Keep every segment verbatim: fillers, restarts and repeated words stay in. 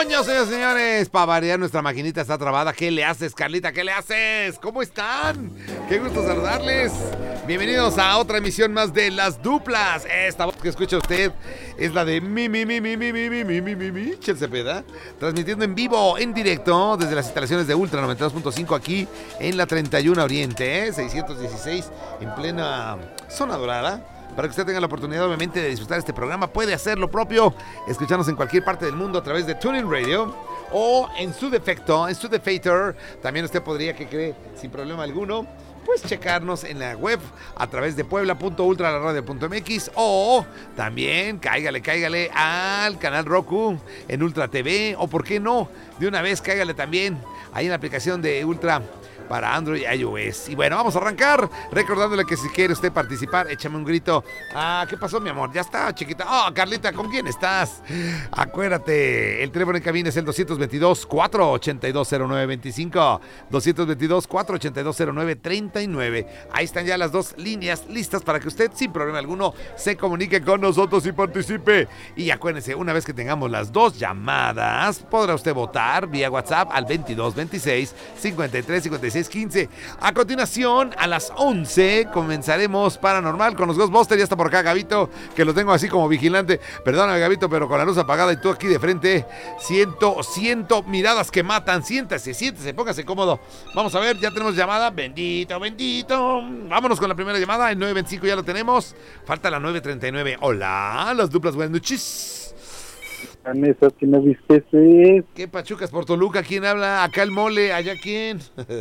Toño, señores, señores, para variar nuestra maquinita está trabada. ¿Qué le haces, Carlita? ¿Qué le haces? ¿Cómo están? Qué gusto saludarles. Bienvenidos a otra emisión más de Las Duplas. Esta voz que escucha usted es la de mi, mi, mi, mi, mi, mi, mi, mi, mi, mi, mi, Michel Cepeda, transmitiendo en vivo, en directo, desde las instalaciones de Ultra noventa y dos punto cinco aquí en la treinta y uno Oriente, ¿eh? seiscientos dieciséis, en plena zona dorada. Para que usted tenga la oportunidad, obviamente, de disfrutar este programa, puede hacer lo propio, escucharnos en cualquier parte del mundo a través de TuneIn Radio o en su defecto, en su defector, también usted podría, que cree, sin problema alguno, pues checarnos en la web a través de puebla punto ultraradio punto m x o también cáigale, cáigale al canal Roku en Ultra T V, o por qué no, de una vez cáigale también ahí en la aplicación de Ultra para Android y iOS. Y bueno, vamos a arrancar recordándole que si quiere usted participar, échame un grito. Ah, ¿qué pasó, mi amor? Ya está, chiquita. Oh, Carlita, ¿con quién estás? Acuérdate, el teléfono en cabina es el dos dos dos, cuatro ocho dos, cero nueve dos cinco, dos dos dos, cuatro ocho dos, cero nueve tres nueve. Ahí están ya las dos líneas listas para que usted, sin problema alguno, se comunique con nosotros y participe. Y acuérdense, una vez que tengamos las dos llamadas, podrá usted votar vía WhatsApp al veintidós veintiséis, cincuenta y tres cincuenta y seis quince. A continuación, a las once, comenzaremos Paranormal con los Ghostbusters. Ya está por acá Gabito, que lo tengo así como vigilante. Perdóname, Gabito, pero con la luz apagada y tú aquí de frente. Siento, siento miradas que matan. Siéntase, siéntese, póngase cómodo. Vamos a ver, ya tenemos llamada. Bendito, bendito. Vámonos con la primera llamada. El nueve veinticinco ya lo tenemos. Falta la nueve treinta y nueve. Hola, Las Duplas, buenas noches. Vanessa, que no viste ese. ¿Qué pachucas por Toluca? ¿Quién habla? Acá el mole, allá quién.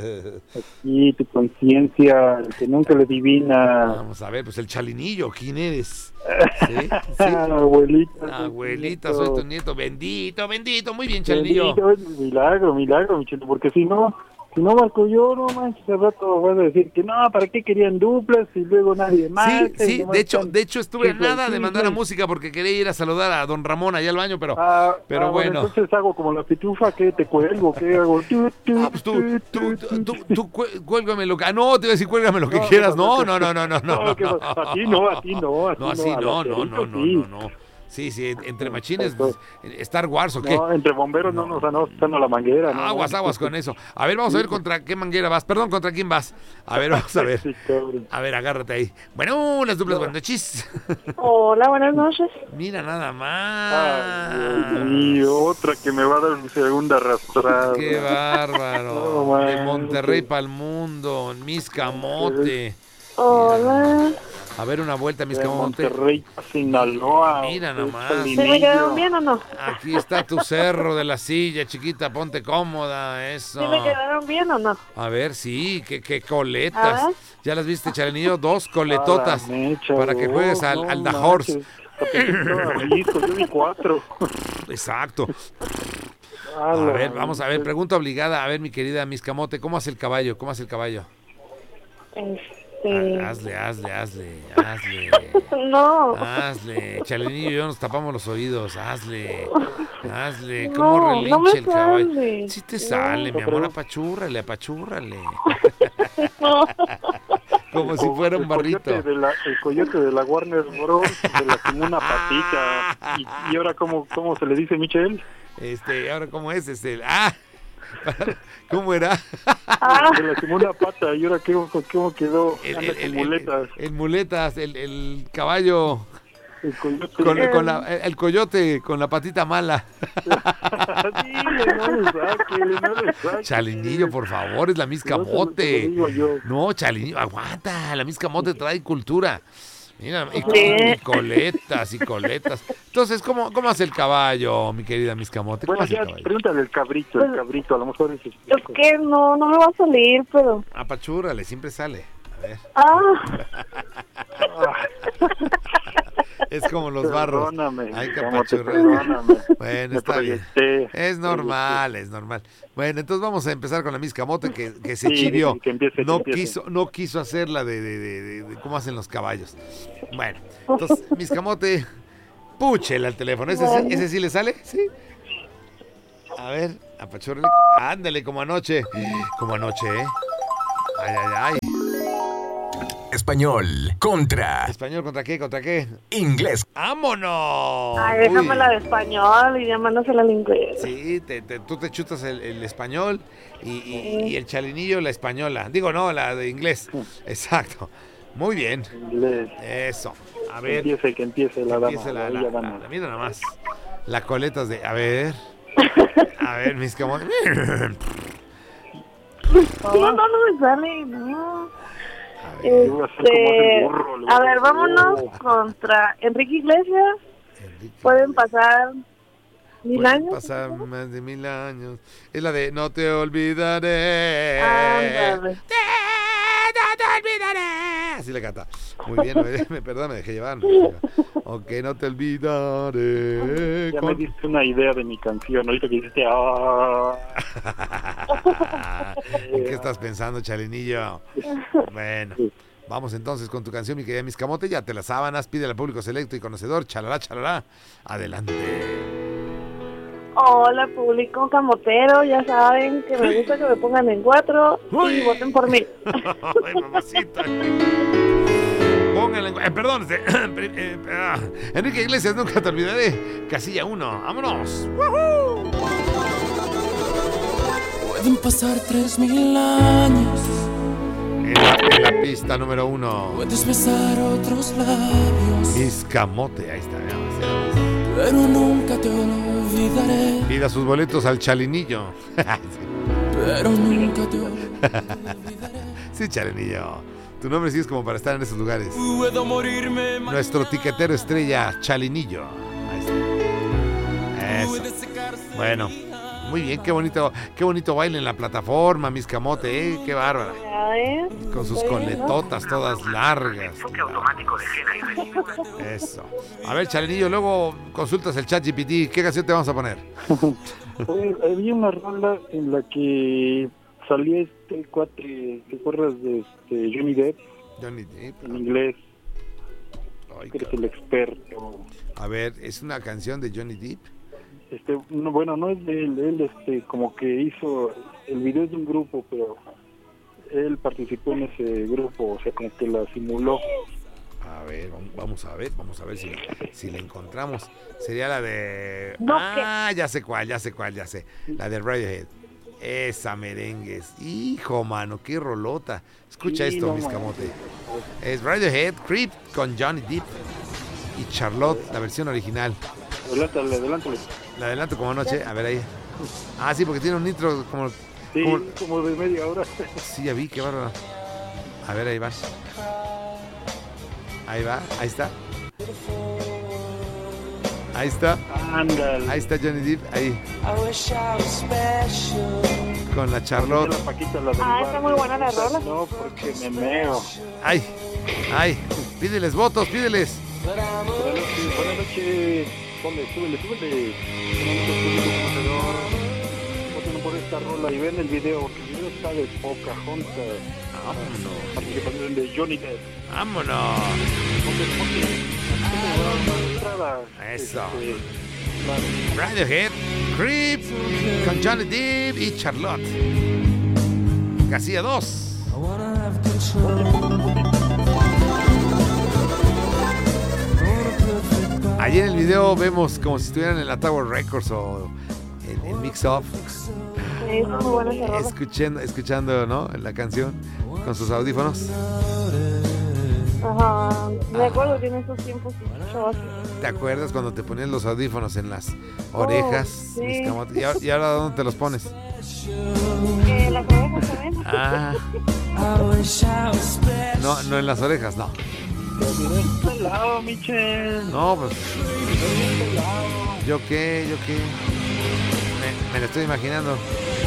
Aquí tu conciencia, el que nunca le adivina. Vamos a ver, pues el Chalinillo, ¿quién eres? ¿Sí? ¿Sí? Abuelita. Abuelita, soy tu nieto. Bendito, bendito. Muy bien, Chalinillo. Bendito, milagro, milagro, Michelo, porque si no, si no marco yo, no manches, al rato vas a decir que no, ¿para qué querían duplas? Y luego nadie más. Sí, sí, de hecho, de hecho estuve a nada de mandar a música porque quería ir a saludar a don Ramón allá al baño, pero, ah, pero ah, bueno. Entonces hago como la pitufa, que te cuelgo, que hago. Tu, tu, ah, pues tú, tú, tú, tú, tú, cuélgame lo que. Ah, no, te iba a decir cuélgame lo que no, quieras. No, no, no, no, no, no. no, no, no. A ti no, a ti no. A ti no, así no, no, no, no, sí. no, no. Sí, sí, entre machines, Star Wars o qué. No, entre bomberos no, no nos han usando la manguera. No, aguas, no. aguas con eso. A ver, vamos a ver contra qué manguera vas. Perdón, ¿contra quién vas? A ver, vamos a ver. A ver, agárrate ahí. Bueno, Las Duplas, buenas noches. Hola, buenas noches. Mira, nada más. Ay, Dios, otra que me va a dar mi segunda arrastrada. Qué bárbaro. No, de Monterrey para el mundo, Miss Camote. Hola. A ver, una vuelta, Miss De Camote. Monterrey, Sinaloa. Mira nada más. ¿Se me quedaron bien o no? Aquí está tu cerro de la silla, chiquita, ponte cómoda, eso. ¿Sí me quedaron bien o no? A ver, sí, qué, qué coletas. A ver. ¿Ya las viste, Chalenillo? Dos coletotas Ah, mecha, para que juegues al, no al The Horse. Listo, yo vi cuatro. Exacto. A ver, vamos a ver, pregunta obligada. A ver, mi querida Miss Camote, ¿cómo hace el caballo? ¿Cómo hace el caballo? Este... Ah, hazle, hazle, hazle, hazle. No. Hazle. Chalenillo y yo nos tapamos los oídos. Hazle. Hazle. ¿Cómo No, relincha no me el caballo? sale. Sí te sale, No, mi amor, apachúrrale, apachúrrale. No. Como si fuera un barrito. El coyote de la, el coyote de la Warner Bros. Se lastimó una patita. Y, y ahora, ¿cómo, ¿cómo se le dice, Michelle? Este, ahora, ¿cómo es? Este, ah, ¿cómo era? Ah. Se lastimó una pata. ¿Y ahora cómo, cómo quedó? El, Anda el, con el, muletas. el, el muletas, el, el caballo. El coyote. Con, con la, el coyote con la patita mala. Dile, no le saque, no le saque. Chalinillo, por favor, es la Miss Camote. No, no, Chalinillo, aguanta, la Miss Camote trae cultura. Mira, y, Sí. y coletas, y coletas. Entonces, ¿cómo, cómo hace el caballo, mi querida Miss Camote? ¿Cómo Bueno, hace el ya, caballo? pregúntale al cabrito, el cabrito, a lo mejor es... Es que no, no me va a salir, pero... Apachúrale, siempre sale. A ver. Ah. Es como los barros. Perdóname, Hay que Camote, apachurrar. perdóname. Bueno, Me está bien. proyecté. Es normal, es normal. Bueno, entonces vamos a empezar con la Miss Camote que, que se Sí, chivió. que empiece, que no empiece. quiso, no quiso hacerla de, de, de, de, de cómo hacen los caballos. Bueno, entonces, Miss Camote, púchela al teléfono. ¿Ese, sí- ¿Ese sí le sale? Sí. A ver, apachúrale. Ándale, como anoche. Como anoche, ¿eh? Ay, ay, ay. Español contra ¿Español contra qué? ¿Contra qué? inglés. ¡Vámonos! Ay, déjame Uy. la de español y ya mándasela al inglés. Sí, te, te- tú te chutas el, el español y, y- y el chalinillo la española. Digo, no, la de inglés. Exacto. Muy bien. Inglés. Eso. A Que ver. empiece, que empiece la dama. Empieza la, la, bella la- dama. la- mira nada más. La coletas de. A ver. A ver, mis como. No, no, no me sale, no. Le voy a hacer como hace el burro, le voy Este, a a ver, hacer- vámonos Oh. contra Enrique Iglesias. Enrique, Pueden pasar mil pueden años. pasar más de mil años. Es la de No te olvidaré. Ándale. Te- No te olvidaré. Así le canta. Muy bien, me, me- perdón, me dejé llevar. me dejé llevar. Ok, no te olvidaré. Ya me Con- diste una idea de mi canción. Ahorita que dijiste, ah, ¿En qué estás pensando, Chalinillo? Bueno, vamos entonces con tu canción, mi querida Miss Camote. Ya te las sábanas, pide al público selecto y conocedor. Chalala, chalala. Adelante. Hola, público camotero. Ya saben que me gusta que me pongan en cuatro Uy. y voten por mí. Ay, mamacita. Pónganle. Eh, perdón, este, eh, ah, Enrique Iglesias, nunca te olvidaré. Casilla uno, vámonos. ¡Woohoo! Pueden pasar tres mil años, En la, en la pista número uno, puedes besar otros labios, Miss Camote. Ahí está, veamos, veamos. pero nunca te olvidaré, Pida sus boletos al Chalinillo. pero nunca te olvidaré. Sí, Chalinillo. Tu nombre sí es como para estar en esos lugares. Puedo morirme Nuestro tiquetero estrella, Chalinillo. Ahí está. Eso. Bueno, muy bien, qué bonito, qué bonito baile en la plataforma, Miss Camote, ¿eh? Qué bárbara. Ya ves. Con sus Bueno. coletotas todas largas. Eso. A ver, Chalinillo, luego consultas el chat G P T. ¿Qué canción te vamos a poner? oye, había una rola en la que salía este cuate, ¿te acuerdas de este Johnny Depp? Johnny Depp. En inglés, Ay, que eres cabrón. el experto. A ver, ¿es una canción de Johnny Depp? Este, no, bueno, no es de él, él este, como que hizo, el video es de un grupo, pero él participó en ese grupo, o sea, como que la simuló. A ver, vam- vamos a ver, vamos a ver si, si la encontramos. Sería la de... No, ah, ya sé cuál, ya sé cuál, ya sé. La de Radiohead. Esa merengues. Hijo, mano, qué rolota. Escucha Sí, esto, no, Miss man. Camote. Es Radiohead, Creep con Johnny Depp y Charlotte, la versión original. Adelántale, adelántale. La adelanto como anoche, a ver ahí. Ah, sí, porque tiene un nitro como... Sí, como- como de media hora. Sí, ya vi, qué bárbaro. A ver, ahí va. Ahí va, ahí está. Ahí está, Ándale. ahí está Johnny Depp, ahí. Con la Charlotte. La Paquita, la del Ah, está bar. muy buena la rola. No, porque me meo. Ay, ay, pídeles votos, pídeles. Buenas noches, buenas noches. Ponle, súbele, súbele. Buenas noches, público conocedor. Voten por esta rola y ven el video, porque el video está de Pocahontas. Vámonos, Participación de Johnny Depp. vámonos. Ponle, ponle. Ponle una entrada. Eso. Este, la- Radiohead, Creep con Johnny Depp y Charlotte. Casilla dos. I wanna have control. Allí en el video vemos como si estuvieran en la Tower Records o en, en Mix Up, Sí, está muy buena esa rola. escuchando, escuchando, ¿no? La canción con sus audífonos. Ajá. Me acuerdo que en esos tiempos sí escuchaba así. ¿Te acuerdas cuando te ponías los audífonos en las orejas? sí. Mis camotes? ¿Y ahora, y ahora dónde te los pones? Eh, las orejas también. Ah, I wish I was special. no, no en las orejas, no. Mira, está helado, Michel. No, pues. ¿Yo qué? ¿Yo qué? Me, me lo estoy imaginando.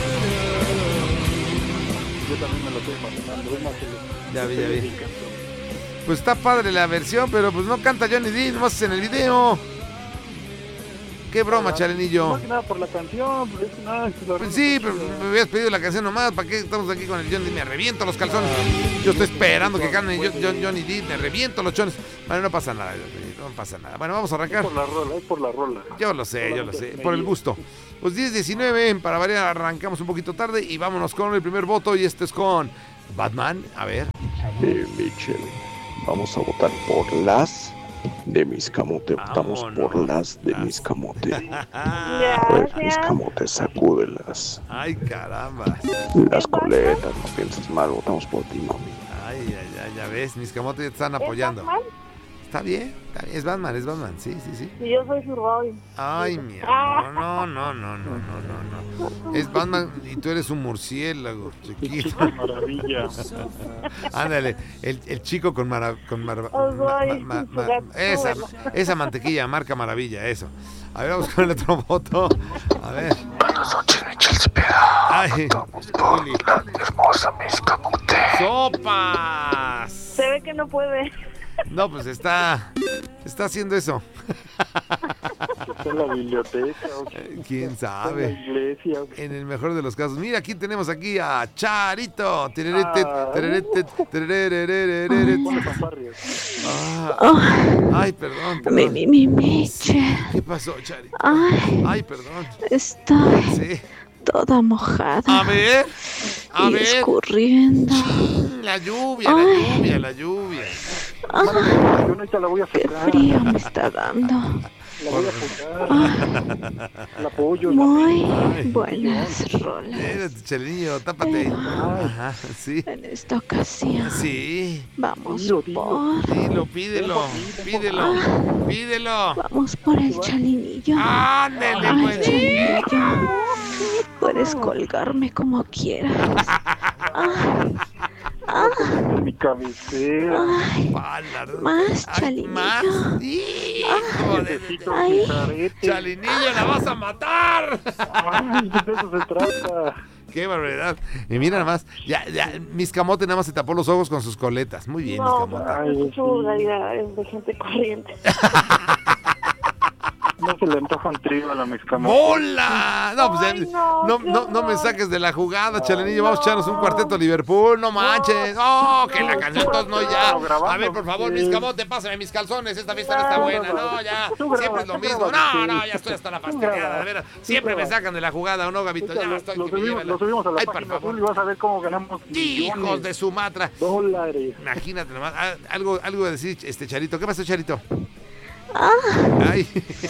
Yo también me lo estoy imaginando. Es más, el- Ya vi, ya vi. el canto. Pues está padre la versión, pero pues no canta Johnny Depp, nomás en el video. Qué broma, Chalenillo. Más que nada por la canción, pero es que nada, es que la Pues rola sí, está pero chida. me hubieras pedido la canción nomás. ¿Para qué estamos aquí con el Johnny Depp? Me reviento los calzones. Yo estoy esperando que cante John- John- Johnny Depp. Me reviento los chones. Bueno, no pasa nada, no pasa nada. Bueno, vamos a Es arrancar. por la rola, es por la rola. Yo lo sé, yo lo sé. Solamente Por el me- gusto. Pues diez diecinueve, para variar, arrancamos un poquito tarde y vámonos con el primer voto. Y este es con Batman. A ver. Eh, Michelle, vamos a votar por las de Miscamote. Votamos Vámonos. por las de Miscamote. Pues Gracias. Miscamote, sacúdelas. Ay, caramba. Las coletas, no pienses mal, votamos por ti, mami. Ay, ay, ay, ya ves, mis camotes te están apoyando. ¿Es Batman? Está bien, está bien, es Batman, es Batman, sí, sí, sí. Y yo soy su Robin. Ay, mi amor, no, no, no, no, no, no, no. Es Batman y tú eres un murciélago, chiquito. Maravilla. Ándale, el, el chico con mara, con mara- Oh, soy ma- ma- su ma- gato. esa, esa mantequilla, marca maravilla, eso. A ver, vamos con el otro voto. A ver. Buenas noches, Michelle Cepeda. Ay, Uli. Hermosa Miscamote. ¡Sopas! Se ve que no puede. No, pues está, está haciendo eso. Está en la biblioteca. ¿O qué? ¿Quién Está en la sabe? iglesia. ¿o qué? En el mejor de los casos. Mira, aquí tenemos aquí a Charito. Tererete, Ah. tererete, terererererere. Ponle fanfarrias. Ah, ay, perdón, Mi, perdón. mi, mi, Miche. ¿Qué pasó, Charito? Ay, Ay, perdón. estoy Sí. toda mojada. A ver, a y ver. escurriendo. Chin, La lluvia, la Ay. lluvia, la lluvia. Mándale, yo ahorita la voy a Qué sacar. frío me está dando. La voy a apoyar. La apoyo. Muy Ay. buenas rolas. Espérate, Chalinillo, tápate. Ajá, sí. En esta ocasión Sí. vamos Dilo, dilo. por... Dilo, pídelo, pídelo, pídelo. Vamos por el chalinillo. Ándele, Ay, pues. chalinillo. Puedes colgarme como quieras. Ay, En mi cabecera. ay, Pala, ¿no? más, Ay, Chalinillo. más. Hijo de- Necesito Ay. mis aretes. Chalinillo, la vas a matar. Ay, de eso se trata. Qué barbaridad. Y mira nada más, ya, ya, mis camote nada más se tapó los ojos con sus coletas. Muy bien, mis No, camote. Ay, su vulgaridad es de gente corriente. No se le antoja un trío a la Miscamote. ¡Hola! No, pues Ay, eh, no, no, qué no, no me horror. saques de la jugada, Chalinillo. Vamos a echarnos un cuarteto Liverpool, no manches. ¡Oh, que la canción todos no ya! No, grabando, A ver, por favor, sí. mis camotes, pásame mis calzones. Esta fiesta no está buena. No, ya. Tú grabas, Siempre es lo tú mismo. grabas, No, sí. no, ya estoy hasta la Tú fastidiada, grabas, de veras. tú Siempre me grabas. sacan de la jugada, ¿o no, Gabito? Ahorita Ya lo, estoy lo que me subimos, lleven la- lo subimos a la Ay, por página favor. azul y vas a ver cómo ganamos Hijos millones de su matra. dólares. Imagínate nomás. Ah, Algo, algo a decir, este Charito. ¿Qué pasó, Charito? Ah, Ay,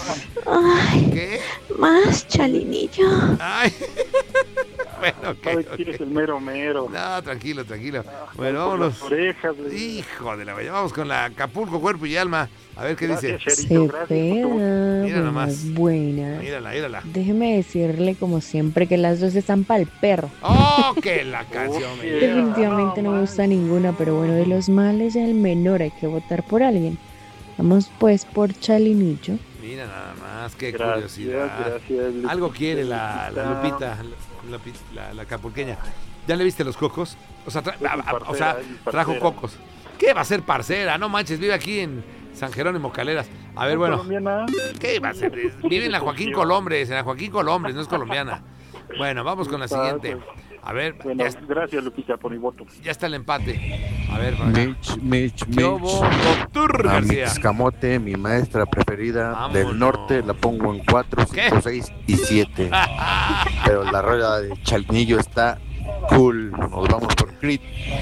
ay, ¿qué? más, chalinillo. Ay. Bueno, ¿Sabes ok, quién es ok. el mero mero? No, tranquilo, tranquilo. Bueno, Por vámonos. las orejas. le- Hijo de la bella. Vamos con la Acapulco, cuerpo y alma. A ver qué Gracias, dice. Cherito, gracias por tu- Cepeda, Mira nomás. buenas, buenas. Mírala, mírala. Déjeme decirle, como siempre, que las dos están para el perro. ¡Oh, que la canción! Oh, me- yeah. Definitivamente no me gusta ninguna, pero bueno, de los males el menor, hay que votar por alguien. Vamos pues por Chalinillo. Mira nada más, qué Gracias, curiosidad. gracias. Lupita. Algo quiere la, la Lupita, la, la, la, la acapulqueña. ¿Ya le viste los cocos? O sea, tra- Es mi a- a- o parcera, sea, es mi trajo parcera. cocos. ¿Qué va a ser parcera? No manches, vive aquí en San Jerónimo Caleras. A ver, bueno. Colombiana. ¿Qué va a ser? Vive en la Joaquín Colombres, en la Joaquín Colombres, no es colombiana. Bueno, vamos con la siguiente. A ver, Bueno, ya, gracias, Lupita, por mi voto. ya está el empate. A ver, por acá. Mitch, Mitch, ¿Qué hubo, Mitch. doctor A mi García? escamote, mi maestra preferida Vámonos. del norte, la pongo en cuatro, ¿Qué? cinco, seis y siete. Pero la rueda de Chalinillo está cool. Nos vamos por Creed.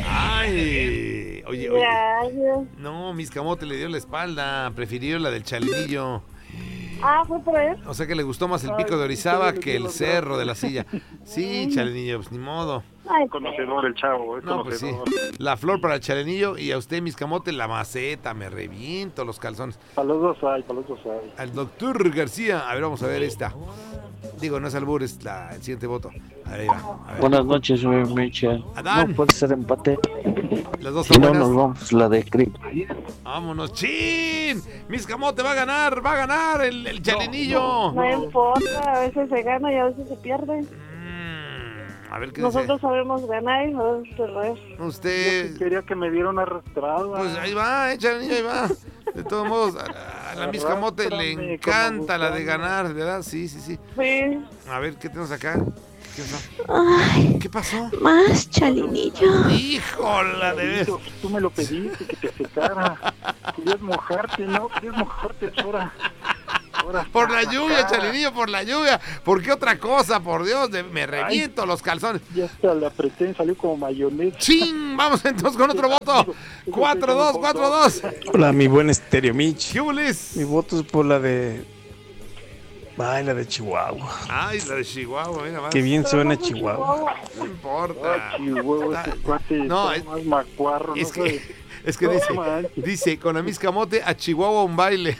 Ay, oye, oye. Gracias. No, mis camote le dio la espalda, prefirió la del Chalinillo. Ah, fue por él. O sea que le gustó más el pico Ay, de Orizaba sí, que el los cerro de la silla. Sí, Chalinillo, pues ni modo. Ay, Conocedor el chavo, es No, pues sí. conocedor. La flor para el Chalinillo y a usted, mis camote, la maceta. Me reviento los calzones. Para los dos hay, para los dos hay. Al doctor García. A ver, vamos a ver esta. Digo, no es albur, es la, el siguiente voto. Ahí va. A ver. Buenas noches, soy Michelle. Adán. No puede ser empate. Las dos Si son no, buenas. nos vamos la de Creed. Vámonos, chin. Mis camote va a ganar, va a ganar el, el Chalinillo. no importa, a veces se gana y a veces se pierde. Mm, a ver qué Nosotros sabemos ganar y sabemos perder. dice. Yo Usted. sí quería que me diera una arrastrada. Pues ahí va, eh, Chalinillo, ahí va. De todos modos, a, a la Miss Camote le Arrástrame encanta como la de gusano. ganar, ¿verdad? Sí, sí, sí. Sí. A ver, ¿qué tenemos acá? ¿Qué pasó? Ay, ¿Qué pasó? más, chalinillo. Híjola, de ver. Tú, tú me lo pediste, que te secara. Querías mojarte, ¿no? Querías mojarte, chora. Por la lluvia, Chalinillo, por la lluvia. ¿Por qué otra cosa? Por Dios, de- me reviento Ay, los calzones. Ya hasta la apreté, salió como mayonesa. ¡Chin! Vamos entonces con otro voto. cuatro dos, cuatro dos. Hola, mi buen Estéreo Mitch. ¿Qué hules? Mi voto es por la de... Ay, la de Chihuahua. Ay, la de Chihuahua, mira más. Qué bien suena Chihuahua. No importa. Ay, Chihuahua, ese cuate No, está es- más macuarro, Es no que, sé. es que No dice, manches. dice, con Amis Camote a Chihuahua un baile.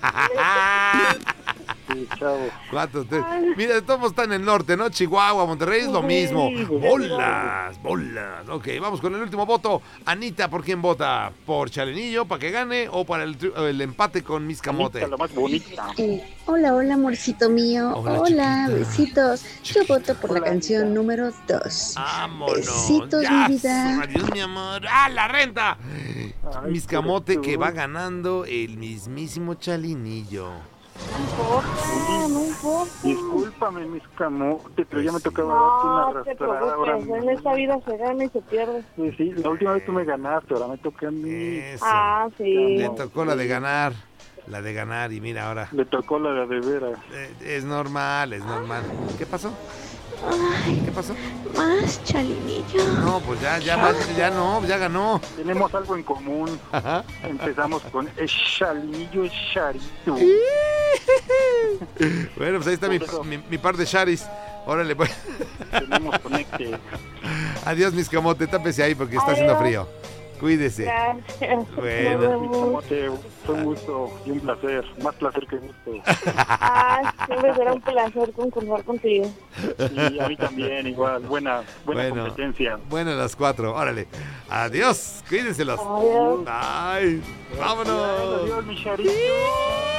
Sí, chavo. Cuatro, tres. Mira, todos están en el norte, ¿no? Chihuahua, Monterrey es lo mismo. Bolas, bolas. Ok, vamos con el último voto. Anita, ¿por quién vota? ¿Por Chalinillo, para que gane, o para el, tri- el empate con Mis Camote? Anita, la más bonita. Eh, hola, hola, amorcito mío. Hola, Hola, chiquita. besitos. Yo voto por la canción número dos. Vámonos. Besitos, Ya, mi vida. Adiós, mi amor. ¡Ah, la renta! Ay, Mis Camote pero que tú. va ganando el mismísimo Chalinillo. No importa, no importa. Discúlpame, mis camote, pero ya me tocaba No darte una te arrastrada. Ahora, preocupes, en esta vida se gana y se pierde. sí, sí, la última vez tú me ganaste, ahora me toca a mí. Eso. Ah, sí. Le tocó la de ganar. La de ganar y mira ahora. Le tocó la de veras. Eh, es normal, es normal. ¿Qué pasó? Ay, ¿Qué pasó? más Chalinillo. No, pues ya, ya, va- ya no, ya ganó. Tenemos algo en común. Ajá. Empezamos con el Chalinillo, el Charito. Bueno, pues ahí está mi, mi, mi par de charis. Órale, pues. Tenemos conecte. Adiós, mis camote. Tápese ahí porque está haciendo frío. Cuídese. Gracias. Bueno. Nos Mis vemos. camote, fue un gusto y un placer. Más placer que gusto. Ah, siempre será un placer concursar contigo. Y a mí también, igual. Buena, buena Bueno. competencia. Bueno, las cuatro. Órale. Adiós. Cuídenselos. Adiós. Ay, vámonos. Adiós, mi Charito.